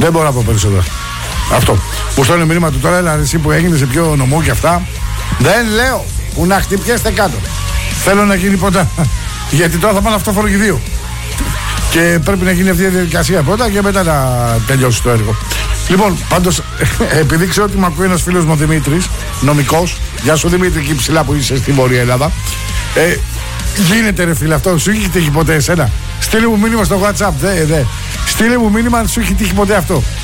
Δεν μπορώ να πω περισσότερο. Αυτό. Μου στέλνει μήνυμα του τώρα, έλα εσύ που έγινε σε πιο νομό και αυτά. Δεν λέω. Που να χτυπιέστε κάτω. Θέλω να γίνει πρώτα. Γιατί τώρα θα πάνε αυτοφοροκηδείο. Και πρέπει να γίνει αυτή η διαδικασία πρώτα και μετά να τελειώσει το έργο. Λοιπόν, πάντως, επειδή ξέρω ότι μου ακούει ένας φίλος μου ο Δημήτρης, νομικός. Γεια σου Δημήτρη, εκεί ψηλά που είσαι στη Βόρεια Ελλάδα. Γίνεται ρε φίλε αυτό, σου έχει τύχει ποτέ εσένα? Στείλε μου μήνυμα στο WhatsApp. Στείλε μου μήνυμα αν σου έχει τύχει ποτέ αυτό.